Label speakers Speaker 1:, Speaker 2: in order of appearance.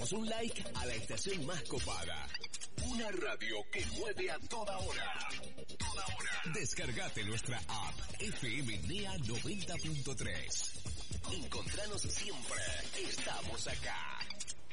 Speaker 1: Demos un like a la estación más copada. Una radio que mueve a toda hora. Toda hora. Descargate nuestra app FM NEA 90.3. Encontranos siempre. Estamos acá.